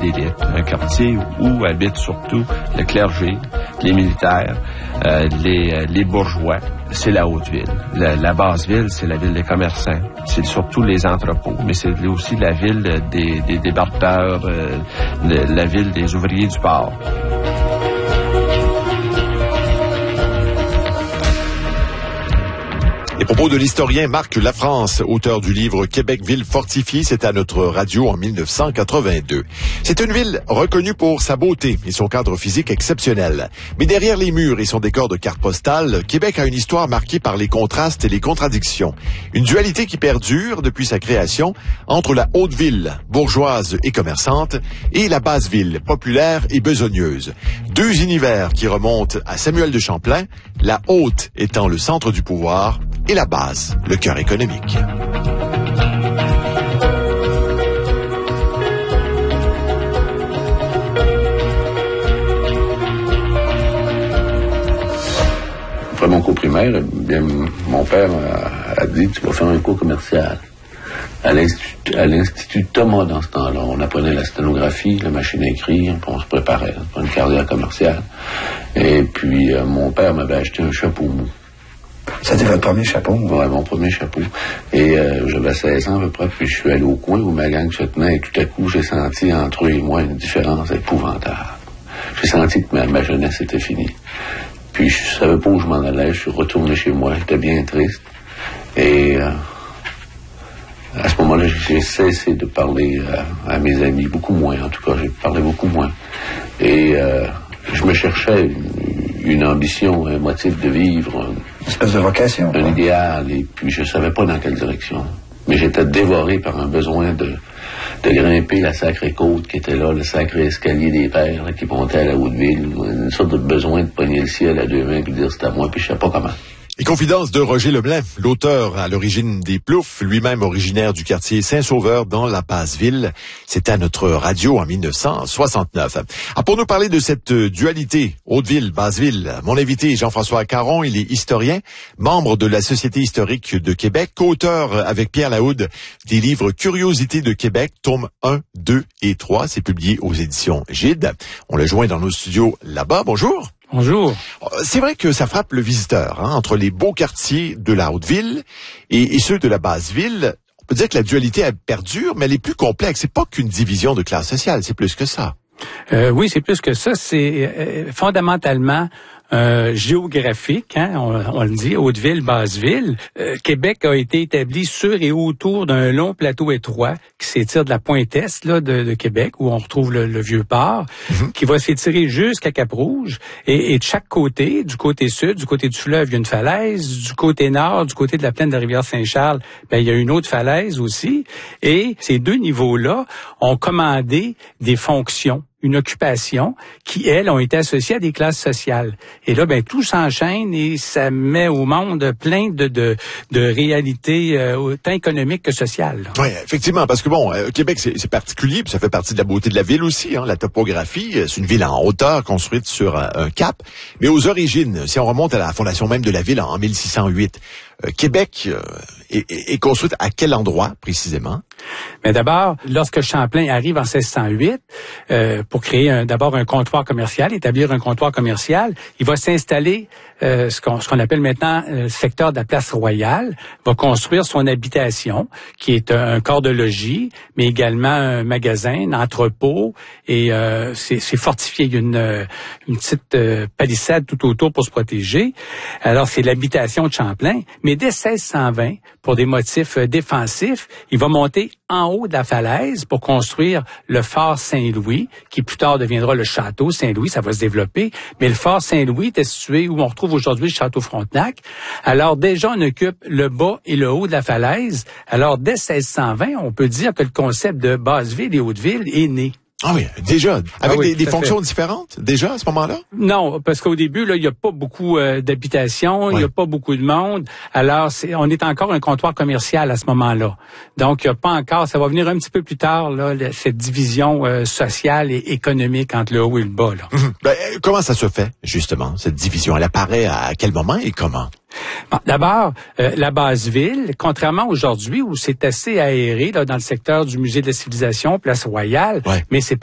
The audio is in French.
d'élite, un quartier où habitent surtout le clergé, les militaires, les bourgeois. C'est la Haute-Ville. La Basse-Ville, c'est la ville des commerçants. C'est surtout les entrepôts, mais c'est aussi la ville des débardeurs, la ville des ouvriers du port. Les propos de l'historien Marc Lafrance, auteur du livre Québec, ville fortifiée, c'est à notre radio en 1982. C'est une ville reconnue pour sa beauté et son cadre physique exceptionnel. Mais derrière les murs et son décor de cartes postales, Québec a une histoire marquée par les contrastes et les contradictions. Une dualité qui perdure depuis sa création entre la Haute-Ville, bourgeoise et commerçante, et la Basse-Ville, populaire et besogneuse. Deux univers qui remontent à Samuel de Champlain, la Haute étant le centre du pouvoir, et la Basse, le cœur économique. Après mon cours primaire, bien, mon père a dit « Tu vas faire un cours commercial ». À l'Institut Thomas, dans ce temps-là, on apprenait la sténographie, la machine à écrire, puis on se préparait pour une carrière commerciale. Et puis, mon père m'avait acheté un chapeau mou. C'était votre premier chapeau? Oui, mon premier chapeau. Et j'avais 16 ans à peu près, puis je suis allé au coin où ma gang se tenait, et tout à coup, j'ai senti entre eux et moi une différence épouvantable. J'ai senti que ma jeunesse était finie. Puis je savais pas où je m'en allais, je suis retourné chez moi, j'étais bien triste. Et à ce moment-là, j'ai cessé de parler à mes amis, beaucoup moins en tout cas, j'ai parlé beaucoup moins. Et je me cherchais une ambition, un motif de vivre, une espèce de vocation, un idéal, et puis je savais pas dans quelle direction. Mais j'étais dévoré par un besoin de grimper la sacrée côte qui était là, le sacré escalier des pères là, qui montait à la Haute-Ville, une sorte de besoin de pogner le ciel à deux mains puis dire c'est à moi, puis je sais pas comment. Les confidences de Roger Leblanc, l'auteur à l'origine des Ploufs, lui-même originaire du quartier Saint-Sauveur dans la Basse-Ville. C'était à notre radio en 1969. Pour nous parler de cette dualité Haute-Ville, Basse-Ville, mon invité est Jean-François Caron, il est historien, membre de la Société historique de Québec, co-auteur avec Pierre Laoude des livres Curiosités de Québec, tomes 1, 2 et 3. C'est publié aux éditions Gide. On le joint dans nos studios là-bas. Bonjour. Bonjour. C'est vrai que ça frappe le visiteur, entre les beaux quartiers de la Haute-Ville et ceux de la Basse-Ville. On peut dire que la dualité elle perdure, mais elle est plus complexe. C'est pas qu'une division de classe sociale, c'est plus que ça. Oui, c'est plus que ça. C'est fondamentalement géographique, on le dit, Haute-Ville, Basse-Ville. Québec a été établi sur et autour d'un long plateau étroit qui s'étire de la pointe est là, de Québec, où on retrouve le Vieux-Port, qui va s'étirer jusqu'à Cap-Rouge. Et de chaque côté, du côté sud, du côté du fleuve, il y a une falaise. Du côté nord, du côté de la plaine de la rivière Saint-Charles, il y a une autre falaise aussi. Et ces deux niveaux-là ont commandé des fonctions, une occupation qui, elles, ont été associées à des classes sociales. Et là, tout s'enchaîne et ça met au monde plein de réalités autant économiques que sociales. Oui, effectivement, parce que Québec, c'est particulier, puis ça fait partie de la beauté de la ville aussi, la topographie. C'est une ville en hauteur, construite sur un cap. Mais aux origines, si on remonte à la fondation même de la ville en 1608, Québec est construite à quel endroit, précisément? Mais d'abord, lorsque Champlain arrive en 1608, pour créer d'abord un comptoir commercial, établir un comptoir commercial, il va s'installer ce qu'on appelle maintenant le secteur de la place Royale, va construire son habitation, qui est un corps de logis, mais également un magasin, un entrepôt, et c'est fortifié. Il y a une petite palissade tout autour pour se protéger. Alors, c'est l'habitation de Champlain, mais dès 1620, pour des motifs défensifs, il va monter en haut de la falaise pour construire le fort Saint-Louis, qui plus tard deviendra le château Saint-Louis, ça va se développer. Mais le fort Saint-Louis était situé où on retrouve aujourd'hui le château Frontenac. Alors déjà, on occupe le bas et le haut de la falaise. Alors dès 1620, on peut dire que le concept de Basse-Ville et Haute-Ville est né. Ah oui, déjà, avec des fonctions différentes, déjà, à ce moment-là? Non, parce qu'au début, là, il n'y a pas beaucoup d'habitations, il n'y a pas beaucoup de monde. Alors, on est encore un comptoir commercial à ce moment-là. Donc, il n'y a pas encore, ça va venir un petit peu plus tard, là, cette division sociale et économique entre le haut et le bas, là. Comment ça se fait, justement, cette division? Elle apparaît à quel moment et comment? Bon, d'abord, la Basse-Ville, contrairement aujourd'hui où c'est assez aéré là, dans le secteur du Musée de la Civilisation, Place Royale, mais c'est